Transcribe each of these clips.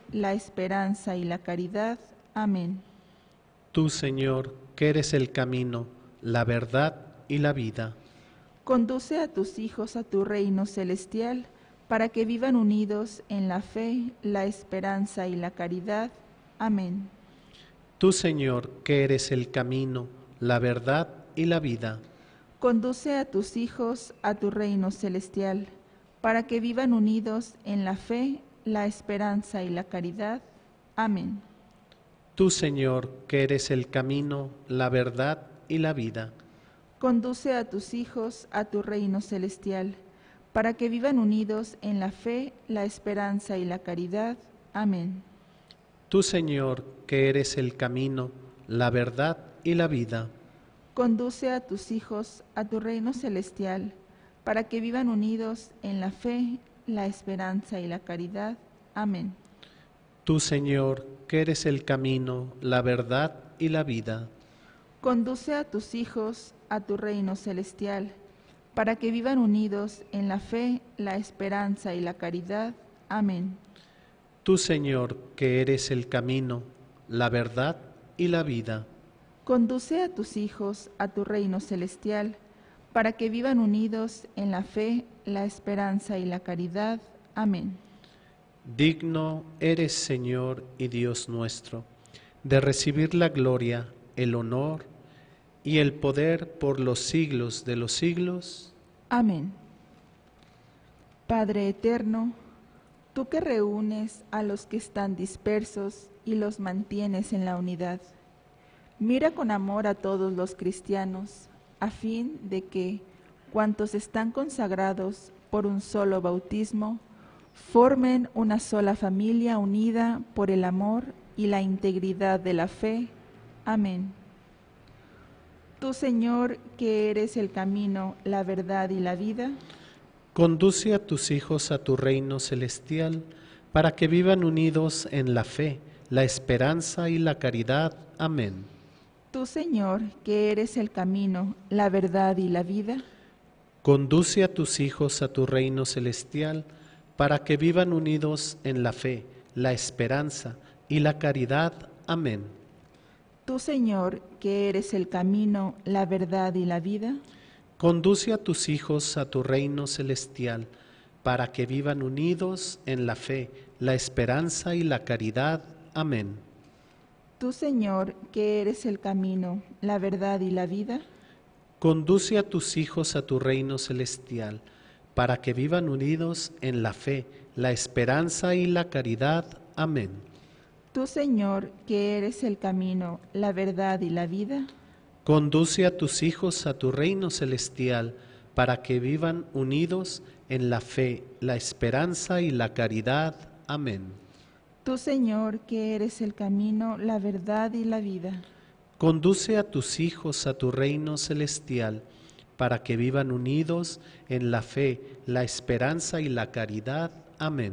la esperanza y la caridad. Amén. Tú, Señor, que eres el camino, la verdad y la vida. Conduce a tus hijos a tu reino celestial, para que vivan unidos en la fe, la esperanza y la caridad. Amén. Tú, Señor, que eres el camino, la verdad y la vida. Conduce a tus hijos a tu reino celestial, para que vivan unidos en la fe, la esperanza y la caridad. Amén. Tú, Señor, que eres el camino, la verdad y la vida. Conduce a tus hijos a tu reino celestial, para que vivan unidos en la fe, la esperanza y la caridad. Amén. Tú, Señor, que eres el camino, la verdad y la vida. Conduce a tus hijos a tu reino celestial, para que vivan unidos en la fe, la esperanza y la caridad. Amén. Tú, Señor, que eres el camino, la verdad y la vida. Conduce a tus hijos a tu reino celestial, para que vivan unidos en la fe, la esperanza y la caridad. Amén. Tú, Señor, que eres el camino, la verdad y la vida. Conduce a tus hijos a tu reino celestial, para que vivan unidos en la fe, la esperanza y la caridad. Amén. Digno eres, Señor y Dios nuestro, de recibir la gloria, el honor y el poder por los siglos de los siglos. Amén. Padre eterno, tú que reúnes a los que están dispersos y los mantienes en la unidad, mira con amor a todos los cristianos, a fin de que, cuantos están consagrados por un solo bautismo, formen una sola familia unida por el amor y la integridad de la fe. Amén. Tú, Señor, que eres el camino, la verdad y la vida, conduce a tus hijos a tu reino celestial, para que vivan unidos en la fe, la esperanza y la caridad. Amén. Tú, Señor, que eres el camino, la verdad y la vida, conduce a tus hijos a tu reino celestial, para que vivan unidos en la fe, la esperanza y la caridad. Amén. Tú, Señor, que eres el camino, la verdad y la vida, conduce a tus hijos a tu reino celestial, para que vivan unidos en la fe, la esperanza y la caridad. Amén. Tú, Señor, que eres el camino, la verdad y la vida, conduce a tus hijos a tu reino celestial, para que vivan unidos en la fe, la esperanza y la caridad. Amén. Tú, Señor, que eres el camino, la verdad y la vida, conduce a tus hijos a tu reino celestial, para que vivan unidos en la fe, la esperanza y la caridad. Amén. Tú, Señor, que eres el camino, la verdad y la vida, conduce a tus hijos a tu reino celestial, para que vivan unidos en la fe, la esperanza y la caridad. Amén.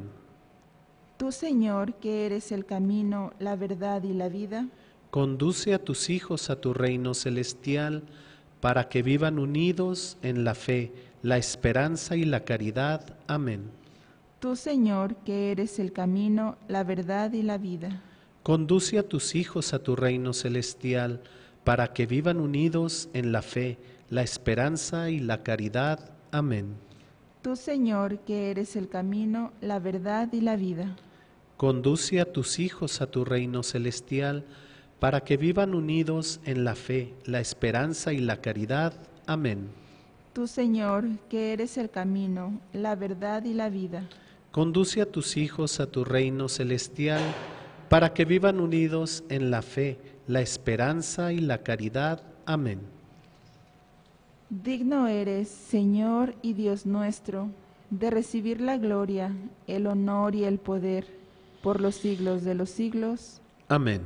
Tú, Señor, que eres el camino, la verdad y la vida, conduce a tus hijos a tu reino celestial, para que vivan unidos en la fe, la esperanza y la caridad. Amén. Tú, Señor, que eres el camino, la verdad y la vida, conduce a tus hijos a tu reino celestial, para que vivan unidos en la fe, la esperanza y la caridad. Amén. Tú, Señor, que eres el camino, la verdad y la vida, conduce a tus hijos a tu reino celestial, para que vivan unidos en la fe, la esperanza y la caridad. Amén. Tú, Señor, que eres el camino, la verdad y la vida, conduce a tus hijos a tu reino celestial, para que vivan unidos en la fe, la esperanza y la caridad. Amén. Digno eres, Señor y Dios nuestro, de recibir la gloria, el honor y el poder, por los siglos de los siglos. Amén.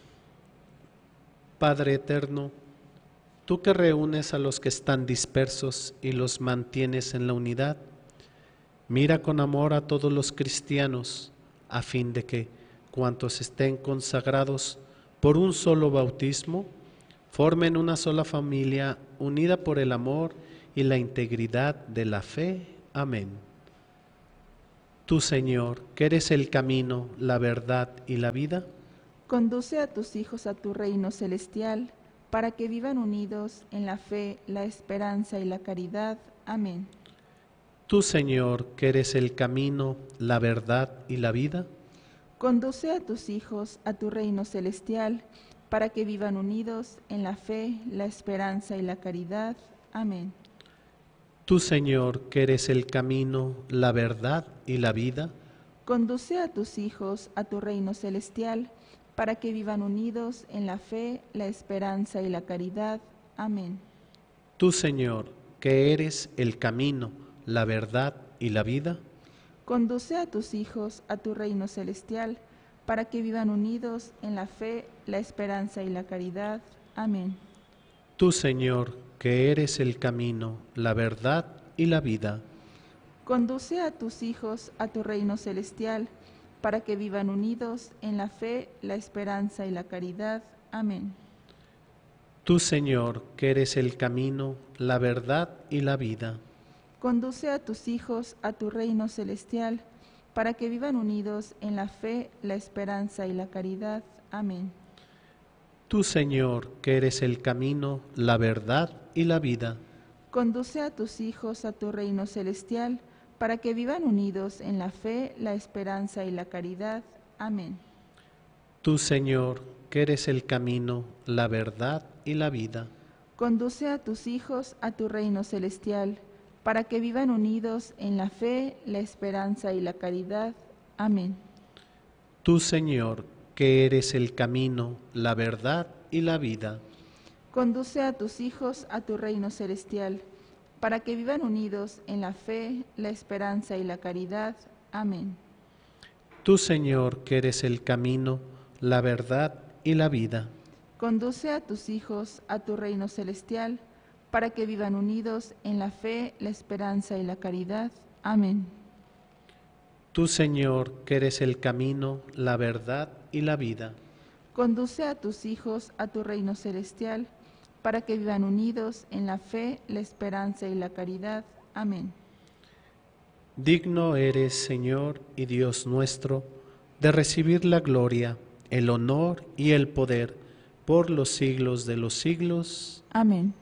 Padre eterno, tú que reúnes a los que están dispersos y los mantienes en la unidad, mira con amor a todos los cristianos, a fin de que, cuantos estén consagrados por un solo bautismo, formen una sola familia unida por el amor y la integridad de la fe. Amén. Tú, Señor, que eres el camino, la verdad y la vida, conduce a tus hijos a tu reino celestial, para que vivan unidos en la fe, la esperanza y la caridad. Amén. Tú, Señor, que eres el camino, la verdad y la vida, conduce a tus hijos a tu reino celestial, para que vivan unidos en la fe, la esperanza y la caridad. Amén. Tú, Señor, que eres el camino, la verdad y la vida, conduce a tus hijos a tu reino celestial, para que vivan unidos en la fe, la esperanza y la caridad. Amén. Tú, Señor, que eres el camino, la verdad y la vida, conduce a tus hijos a tu reino celestial, para que vivan unidos en la fe, la esperanza y la caridad. Amén. Tú, Señor, que eres el camino, la verdad y la vida, conduce a tus hijos a tu reino celestial, para que vivan unidos en la fe, la esperanza y la caridad. Amén. Tú, Señor, que eres el camino, la verdad y la vida, conduce a tus hijos a tu reino celestial, para que vivan unidos en la fe, la esperanza y la caridad. Amén. Tú, Señor, que eres el camino, la verdad y la vida, conduce a tus hijos a tu reino celestial, para que vivan unidos en la fe, la esperanza y la caridad. Amén. Tú, Señor, que eres el camino, la verdad y la vida, conduce a tus hijos a tu reino celestial, para que vivan unidos en la fe, la esperanza y la caridad. Amén. Tú, Señor, que eres el camino, la verdad y la vida, conduce a tus hijos a tu reino celestial, para que vivan unidos en la fe, la esperanza y la caridad. Amén. Tú, Señor, que eres el camino, la verdad y la vida, conduce a tus hijos a tu reino celestial, para que vivan unidos en la fe, la esperanza y la caridad. Amén. Tú, Señor, que eres el camino, la verdad y la vida, conduce a tus hijos a tu reino celestial, para que vivan unidos en la fe, la esperanza y la caridad. Amén. Digno eres, Señor y Dios nuestro, de recibir la gloria, el honor y el poder por los siglos de los siglos. Amén.